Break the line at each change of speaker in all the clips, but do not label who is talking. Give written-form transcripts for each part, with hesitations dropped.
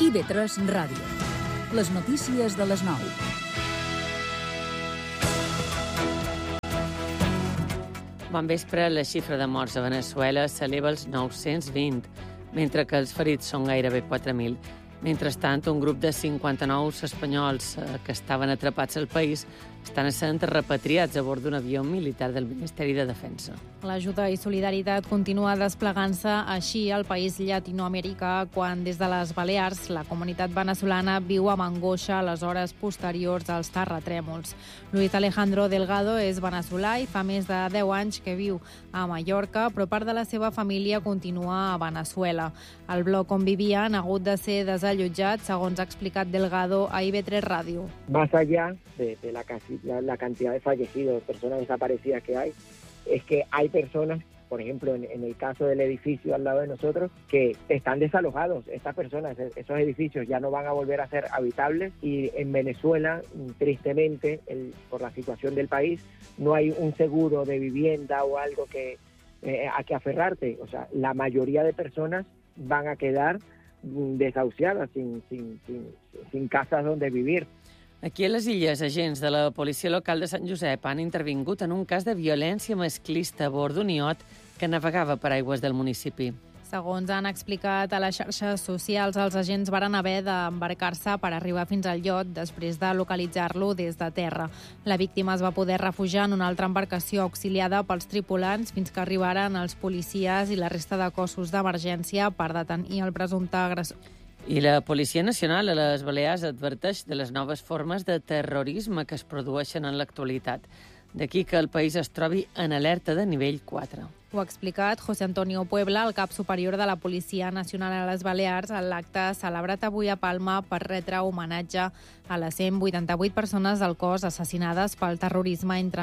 IB3 Ràdio. Les notícies de les 9.
Bon vespre, la xifra de morts a Veneçuela s'eleva als 920, mentre que els ferits són gairebé 4.000. Mentrestant, un grup de 59 espanyols que estaven atrapats al país estan sent repatriats a bord d'un avió militar del Ministeri de Defensa.
L'ajuda i solidaritat continua desplegant-se així al país llatinoamericà quan des de les Balears la comunitat veneçolana viu amb angoixa a les hores posteriors als terratrèmols. Luis Alejandro Delgado és veneçolà i fa més de 10 anys que viu a Mallorca, però part de la seva família continua a Veneçuela. El bloc on vivien ha hagut de ser desallotjat, segons ha explicat Delgado a IB3 Ràdio.
Más allá de la cantidad de fallecidos, personas desaparecidas que hay, es que hay personas, por ejemplo, en el caso del edificio al lado de nosotros, que están desalojados. Estas personas, esos edificios ya no van a volver a ser habitables y en Venezuela, tristemente, por la situación del país, no hay un seguro de vivienda o algo a que aferrarte. O sea, la mayoría de personas van a quedar desahuciadas, sin casas donde vivir.
Aquí a les Illes, agents de la policia local de Sant Josep han intervingut en un cas de violència masclista a bord d'un iot que navegava per aigües del municipi.
Segons han explicat a les xarxes socials, els agents varen haver d'embarcar-se per arribar fins al iot després de localitzar-lo des de terra. La víctima es va poder refugiar en una altra embarcació auxiliada pels tripulants fins que arribaren els policies i la resta de cossos d'emergència per detenir el presumpte agressor.
I la Policia Nacional a les Balears adverteix de les noves formes de terrorisme que es produeixen en l'actualitat. D'aquí que el país es trobi en alerta de nivell 4.
Ho ha explicat José Antonio Puebla, el cap superior de la Policia Nacional a les Balears, en l'acte celebrat avui a Palma per retre homenatge a les 188 persones del cos assassinades pel terrorisme entre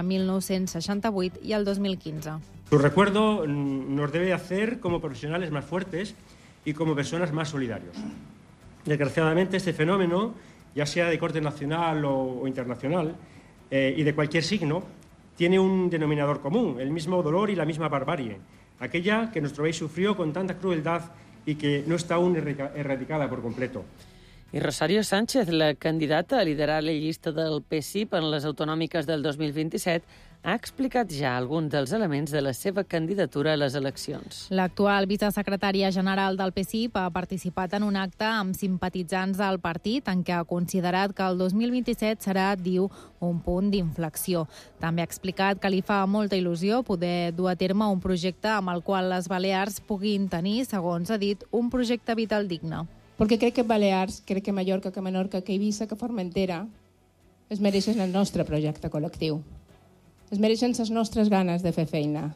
1968 i el 2015.
Su recuerdo nos debe hacer como profesionales más fuertes y como personas más solidarios. Desgraciadamente, este fenómeno, ya sea de corte nacional o internacional, y de cualquier signo, tiene un denominador común, el mismo dolor y la misma barbarie, aquella que nuestro país sufrió con tanta crueldad y que no está aún erradicada por completo.
I Rosario Sánchez, la candidata a liderar la llista del PSIP en les autonòmiques del 2027, ha explicat ja alguns dels elements de la seva candidatura a les eleccions.
L'actual vicesecretària general del PSIP ha participat en un acte amb simpatitzants del partit en què ha considerat que el 2027 serà, diu, un punt d'inflexió. També ha explicat que li fa molta il·lusió poder dur a terme un projecte amb el qual les Balears puguin tenir, segons ha dit, un projecte vital digne.
Perquè crec que Balears, crec que Mallorca, que Menorca, que Eivissa, que Formentera es mereixen el nostre projecte col·lectiu. Es mereixen les nostres ganes de fer feina.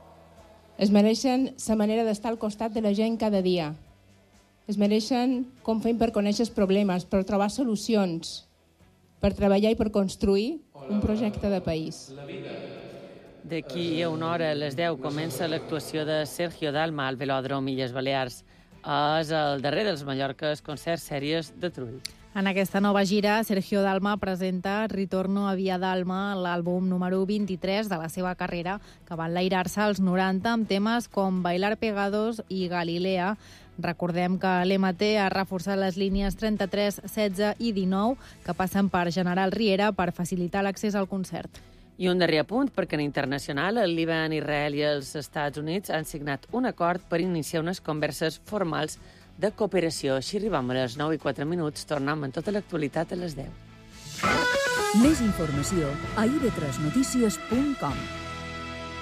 Es mereixen la manera d'estar al costat de la gent cada dia. Es mereixen com fem per conèixer els problemes, per trobar solucions, per treballar i per construir un projecte de país.
D'aquí a una hora, a les 10, comença l'actuació de Sergio Dalma al Velòdrom Illes Balears. És el darrer dels Mallorques concerts sèries de Trull.
En aquesta nova gira, Sergio Dalma presenta Ritorno a Via Dalma, l'àlbum número 23 de la seva carrera, que va enlairar-se als 90 amb temes com Bailar Pegados i Galilea. Recordem que l'MT ha reforçat les línies 33, 16 i 19 que passen per General Riera per facilitar l'accés al concert.
I un darrer apunt, perquè en internacional, el Líban, Israel i els Estats Units han signat un acord per iniciar unes converses formals de cooperació. Així arribam a les 9:04, tornem amb tota l'actualitat a les 10.
Més informació a ib3notícies.com.